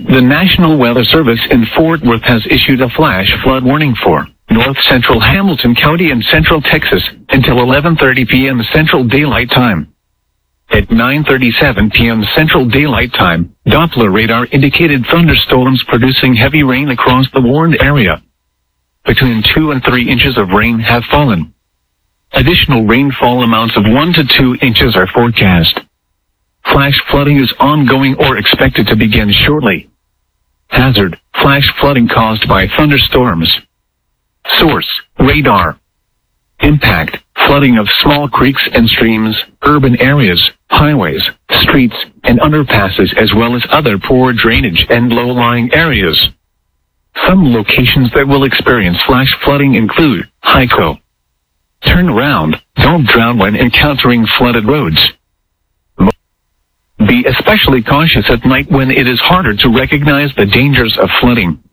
The National Weather Service in Fort Worth has issued a flash flood warning for north central Hamilton County and central Texas until 11:30 p.m. Central Daylight Time. At 9:37 p.m. Central Daylight Time, Doppler radar indicated thunderstorms producing heavy rain across the warned area. Between 2 and 3 inches of rain have fallen. Additional rainfall amounts of 1 to 2 inches are forecast. Flash flooding is ongoing or expected to begin shortly. Hazard: flash flooding caused by thunderstorms. Source: radar. Impact: flooding of small creeks and streams, urban areas, highways, streets, and underpasses, as well as other poor drainage and low-lying areas. Some locations that will experience flash flooding include Hico. Turn around, don't drown when encountering flooded roads. Be especially cautious at night when it is harder to recognize the dangers of flooding.